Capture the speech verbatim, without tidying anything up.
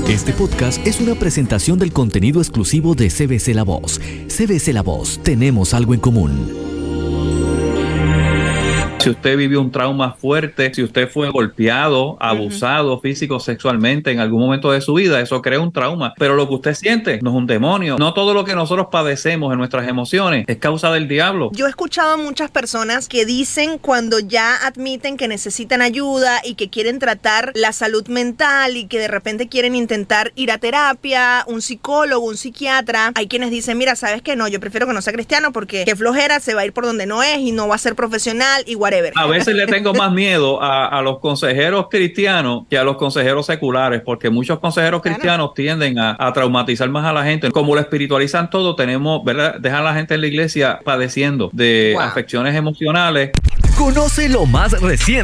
Este podcast es una presentación del contenido exclusivo de C B C La Voz. C B C La Voz, tenemos algo en común. Si usted vivió un trauma fuerte, si usted fue golpeado, abusado uh-huh. físico, sexualmente en algún momento de su vida, eso crea un trauma. Pero lo que usted siente no es un demonio. No todo lo que nosotros padecemos en nuestras emociones es causa del diablo. Yo he escuchado a muchas personas que dicen cuando ya admiten que necesitan ayuda y que quieren tratar la salud mental y que de repente quieren intentar ir a terapia, un psicólogo, un psiquiatra. Hay quienes dicen, mira, ¿sabes qué? No, yo prefiero que no sea cristiano porque qué flojera, se va a ir por donde no es y no va a ser profesional y whatever. A veces le tengo más miedo a, a los consejeros cristianos que a los consejeros seculares, porque muchos consejeros claro. cristianos tienden a, a traumatizar más a la gente. Como lo espiritualizan todo, tenemos, ¿verdad? Dejan a la gente en la iglesia padeciendo de wow. afecciones emocionales. Conoce lo más reciente